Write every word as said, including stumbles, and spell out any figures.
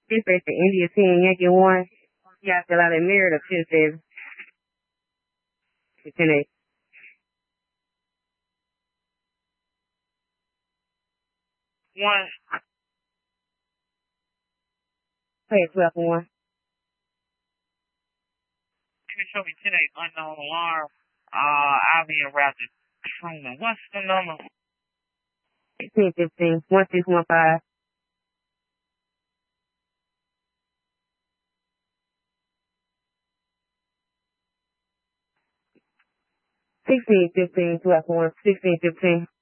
Dispatch to India ten, Yankee one. Y'all still out in Merida, ten seven. ten eight. One. Play twelve one. You can show me ten eight unknown alarm. Uh, I'll be in Rapid Truman. What's the number? ten fifteen. one six one five. Sixteen fifteen. twelve one. Sixteen fifteen.